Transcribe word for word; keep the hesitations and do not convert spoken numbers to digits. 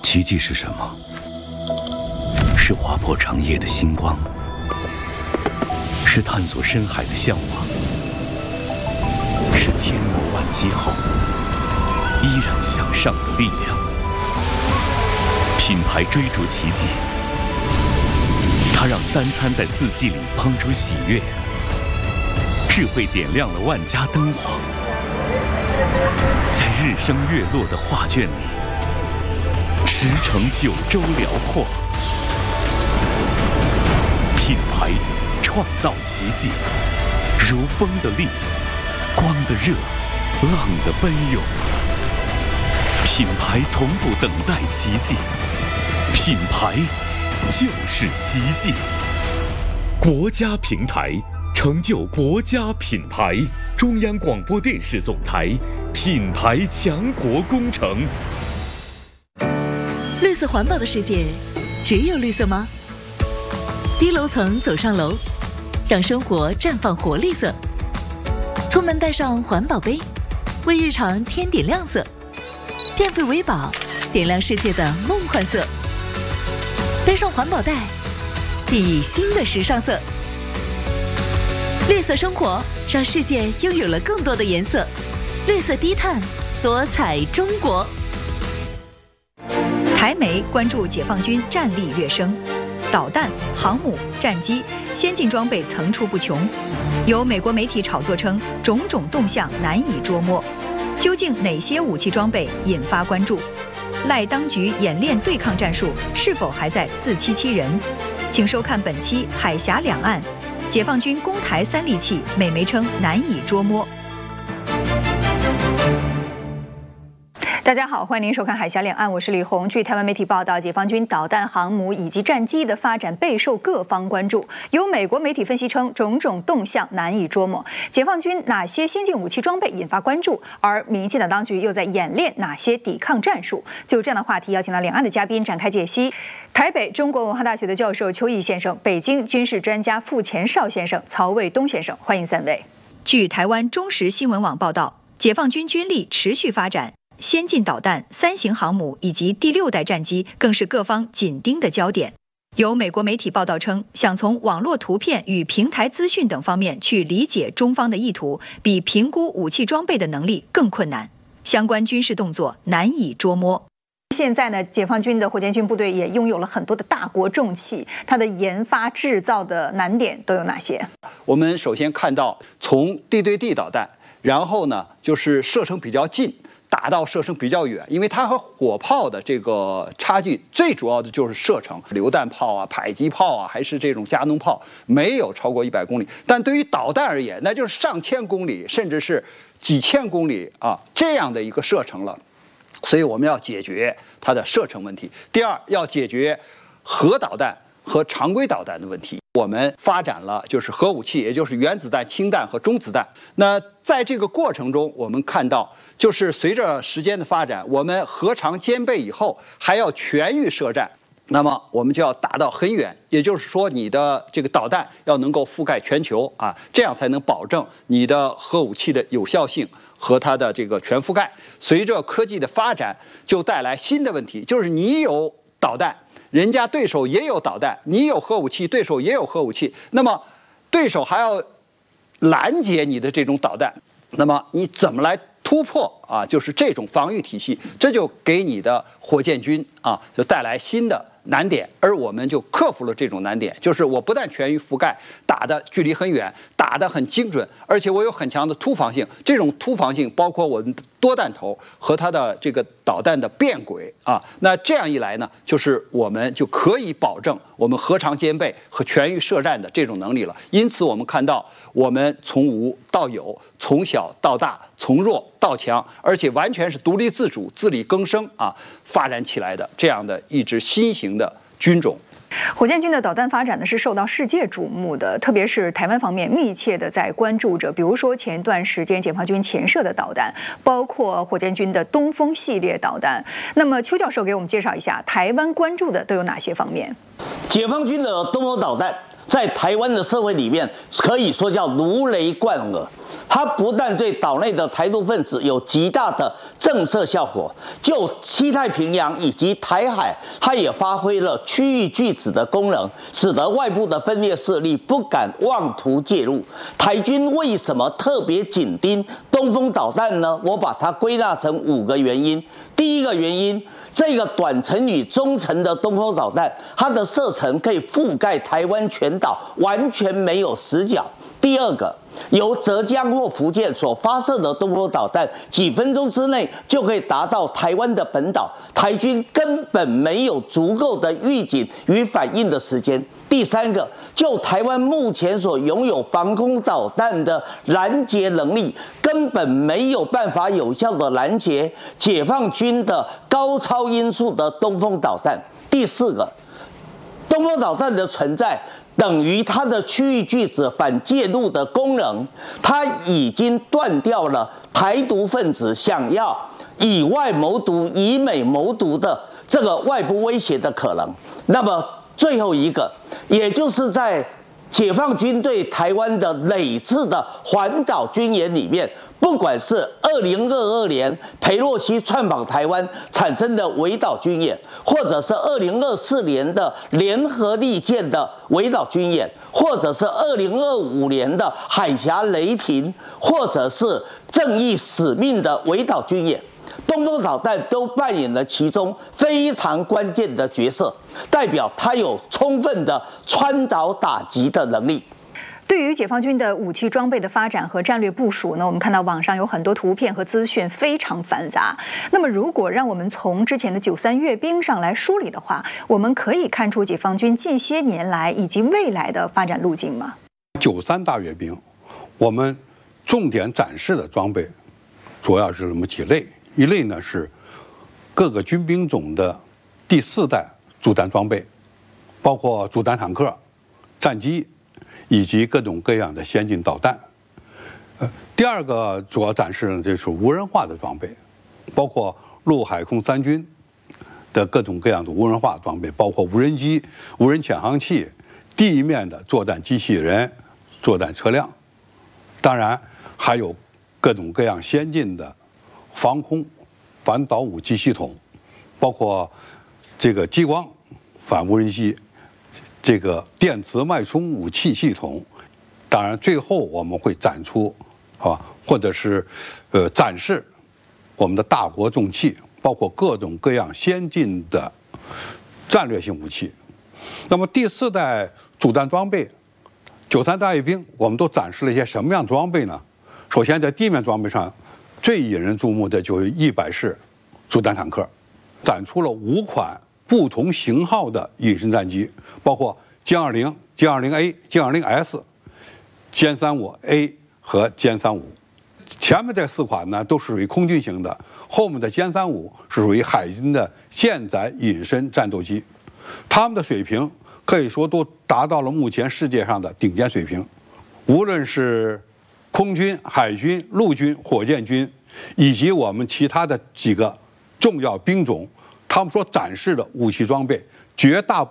奇迹是什么？是划破长夜的星光，是探索深海的向往，是千磨万击后依然向上的力量。品牌追逐奇迹，它让三餐在四季里烹出喜悦，智慧点亮了万家灯火，在日升月落的画卷里，驰骋九州辽阔。品牌创造奇迹，如风的力，光的热，浪的奔涌。品牌从不等待奇迹，品牌就是奇迹。国家平台成就国家品牌，中央广播电视总台品牌强国工程。 绿色环保的世界，只有绿色吗？低楼层走上楼，让生活绽放活力色。出门带上环保杯，为日常添点亮色。电费为宝，点亮世界的梦幻色。背上环保袋，熠熠新的时尚色。绿色生活，让世界拥有了更多的颜色。绿色低碳，多彩中国。 台媒关注解放军战力跃升，导弹、航母、战机先进装备层出不穷。有美国媒体炒作称，种种动向难以捉摸。究竟哪些武器装备引发关注？赖当局演练对抗战术是否还在自欺欺人？请收看本期《海峡两岸》，解放军攻台三利器，美媒称难以捉摸。大家好，欢迎您收看《海峡两岸》，我是李红。据台湾媒体报道，解放军导弹、航母以及战机的发展备受各方关注。有美国媒体分析称，种种动向难以捉摸。解放军哪些先进武器装备引发关注？而民进党当局又在演练哪些抵抗战术？就这样的话题，邀请到两岸的嘉宾展开解析。台北中国文化大学的教授邱毅先生，北京军事专家傅前绍先生，曹卫东先生，欢迎三位。据台湾中时新闻网报道，解放军军力持续发展。先进导弹、三型航母以及第六代战机更是各方紧盯的焦点。有美国媒体报道称，想从网络图片与平台资讯等方面去理解中方的意图，比评估武器装备的能力更困难。相关军事动作难以捉摸。现在呢，解放军的火箭军部队也拥有了很多的大国重器，它的研发制造的难点都有哪些？ 我们首先看到，从地对地导弹，然后呢就是射程比较近。打到射程比较远，因为它和火炮的这个差距，最主要的就是射程。榴弹炮啊、迫击炮啊，还是这种加农炮，没有超过一百公里。但对于导弹而言，那就是上千公里，甚至是几千公里啊这样的一个射程了。所以我们要解决它的射程问题。第二，要解决核导弹和常规导弹的问题。我们发展了就是核武器，也就是原子弹、氢弹和中子弹。那在这个过程中，我们看到，就是随着时间的发展，我们核常兼备以后，还要全域射战。那么我们就要打到很远，也就是说，你的这个导弹要能够覆盖全球啊，这样才能保证你的核武器的有效性和它的这个全覆盖。随着科技的发展，就带来新的问题，就是你有导弹。人家对手也有导弹，你有核武器，对手也有核武器，那么对手还要拦截你的这种导弹，那么你怎么来突破啊？就是这种防御体系，这就给你的火箭军啊，就带来新的难点，而我们就克服了这种难点，就是我不但全域覆盖，打的距离很远，打得很精准，而且我有很强的突防性。这种突防性包括我们多弹头和它的这个导弹的变轨啊。那这样一来呢，就是我们就可以保证我们核常兼备和全域射战的这种能力了。因此，我们看到我们从无到有，从小到大，从弱到强，而且完全是独立自主、自力更生啊发展起来的这样的一支新型的军种。 火箭军的导弹发展呢是受到世界瞩目的，特别是台湾方面密切的在关注着。比如说前段时间解放军前射的导弹，包括火箭军的东风系列导弹。那么邱教授给我们介绍一下，台湾关注的都有哪些方面？ 解放军的东风导弹在台湾的社会里面可以说叫如雷贯耳。它不但对岛内的台独分子有极大的震慑效果，就西太平洋以及台海，它也发挥了区域拒止的功能，使得外部的分裂势力不敢妄图介入。台军为什么特别紧盯东风导弹呢？我把它归纳成五个原因。第一个原因，这个短程与中程的东风导弹，它的射程可以覆盖台湾全岛，完全没有死角。第二个，由浙江或福建所发射的东风导弹，几分钟之内就可以达到台湾的本岛，台军根本没有足够的预警与反应的时间。第三个，就台湾目前所拥有防空导弹的拦截能力，根本没有办法有效的拦截解放军的高超音速的东风导弹。第四个，东风导弹的存在等于它的区域拒止反介入的功能，它已经断掉了台独分子想要以外谋独、以美谋独的这个外部威胁的可能。那么最后一个，也就是在解放军对台湾的累次的环岛军演里面，不管是二零二二年裴洛西窜访台湾产生的围岛军演，或者是二零二四年的联合利剑的围岛军演，或者是二零二五年的海峡雷霆，或者是正义使命的围岛军演，东风导弹都扮演了其中非常关键的角色，代表它有充分的穿岛打击的能力。 对于解放军的武器装备的发展和战略部署呢，我们看到网上有很多图片和资讯非常繁杂。那么如果让我们从之前的九三阅兵上来梳理的话，我们可以看出解放军近些年来以及未来的发展路径吗？ 九三大阅兵，我们重点展示的装备主要是这么几类。一类呢是各个军兵种的第四代主战装备，包括主战坦克、战机以及各种各样的先进导弹。呃，第二个主要展示呢就是无人化的装备，包括陆海空三军的各种各样的无人化装备，包括无人机、无人潜航器、地面的作战机器人、作战车辆，当然还有各种各样先进的防空反导武器系统，包括这个激光反无人机，这个电磁脉冲武器系统。当然最后我们会展出啊，或者是呃展示我们的大国重器，包括各种各样先进的战略性武器。那么第四代主战装备，九三大阅兵我们都展示了一些什么样装备呢？首先在地面装备上最引人注目的就是一百式主战坦克，展出了五款不同型号的隐身战机，包括歼二零、歼二零 A、歼二零 S、歼三五 A 和歼三五。前面这四款呢都是属于空军型的，后面的歼三五是属于海军的舰载隐身战斗机，他们的水平可以说都达到了目前世界上的顶尖水平，无论是空军、海军、陆军、火箭军，以及我们其他的几个重要兵种，他们所展示的武器装备，绝大